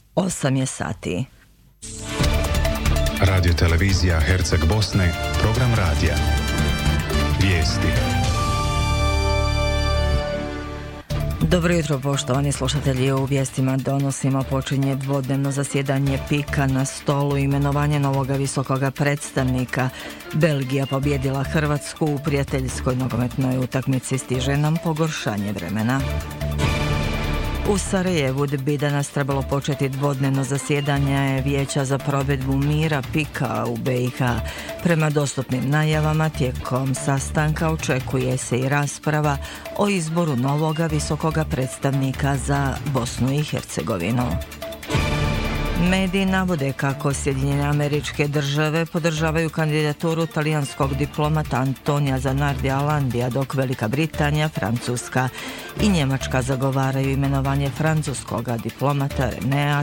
8 je sati. Radio televizija Herceg Bosne, program radija. Vijesti. Dobro jutro, poštovani slušatelji. U vijestima donosimo počinje dvodnevno zasjedanje PIK-a na stolu imenovanje novoga visokoga predstavnika. Belgija pobjedila Hrvatsku u prijateljskoj nogometnoj utakmici, stiže nam pogoršanje vremena. U Sarajevu bi danas trebalo početi dvodnevno zasjedanje Vijeća za provedbu mira PIK-a u BiH. Prema dostupnim najavama tijekom sastanka očekuje se i rasprava o izboru novoga visokoga predstavnika za Bosnu i Hercegovinu. Mediji navode kako Sjedinjene Američke Države podržavaju kandidaturu talijanskog diplomata Antonija Zanardija Alandija, dok Velika Britanija, Francuska i Njemačka zagovaraju imenovanje francuskoga diplomata Renea